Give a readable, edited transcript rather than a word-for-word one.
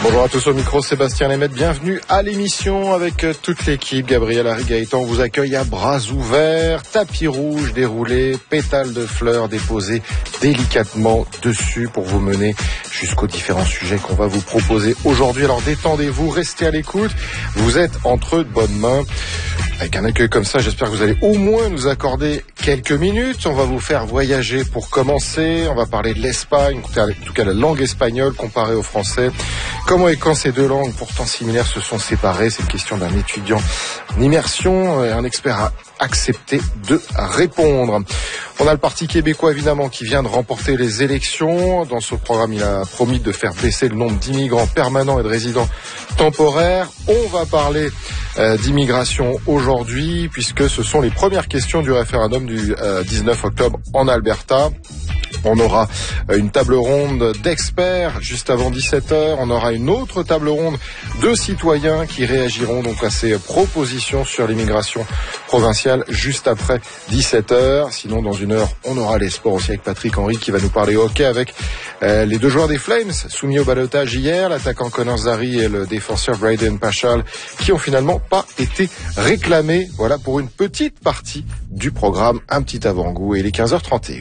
Bonjour à tous, au micro Sébastien Lemaitre, bienvenue à l'émission avec toute l'équipe. Gabriel Harry-Gaëtan vous accueille à bras ouverts, tapis rouge déroulé, pétales de fleurs déposées délicatement dessus pour vous mener jusqu'aux différents sujets qu'on va vous proposer aujourd'hui. Alors détendez-vous, restez à l'écoute, vous êtes entre de bonnes mains. Avec un accueil comme ça, j'espère que vous allez au moins nous accorder quelques minutes. On va vous faire voyager pour commencer. On va parler de l'Espagne, en tout cas la langue espagnole comparée au français. Comment et quand ces deux langues pourtant similaires se sont séparées? C'est une question d'un étudiant en immersion et un expert a accepté de répondre. On a le Parti québécois évidemment qui vient de remporter les élections. Dans ce programme, il a promis de faire baisser le nombre d'immigrants permanents et de résidents temporaires. On va parler d'immigration aujourd'hui puisque ce sont les premières questions du référendum du 19 octobre en Alberta. On aura une table ronde d'experts juste avant 17h. On aura une autre table ronde de citoyens qui réagiront donc à ces propositions sur l'immigration provinciale juste après 17h. Sinon, dans une heure, on aura les sports aussi avec Patrick Henry qui va nous parler hockey avec les deux joueurs des Flames soumis au ballottage hier, l'attaquant Connor Zary et le défenseur Brayden Pachal qui ont finalement pas été réclamés. Voilà pour une petite partie du programme, un petit avant-goût et il est 15h31.